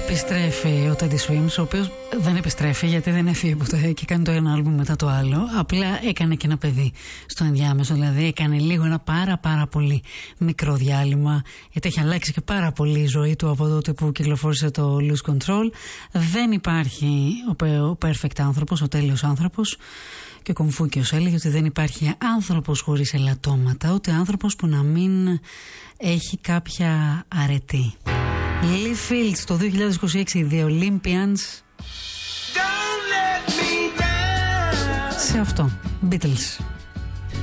Επιστρέφει ο Teddy Swims, ο οποίος δεν επιστρέφει γιατί δεν έφυγε ποτέ και κάνει το ένα άλμπουμ μετά το άλλο. Απλά έκανε και ένα παιδί στο ενδιάμεσο, δηλαδή έκανε λίγο ένα πάρα πολύ μικρό διάλειμμα, γιατί έχει αλλάξει και πάρα πολύ η ζωή του από τότε που κυκλοφόρησε το Lose Control. Δεν υπάρχει ο perfect άνθρωπος, ο τέλειος άνθρωπος. Και ο Κομφούκιος έλεγε ότι δεν υπάρχει άνθρωπος χωρίς ελαττώματα, ούτε άνθρωπος που να μην έχει κάποια αρετή. Lee Fields το 2026, The Olympians. Σε αυτό, Beatles.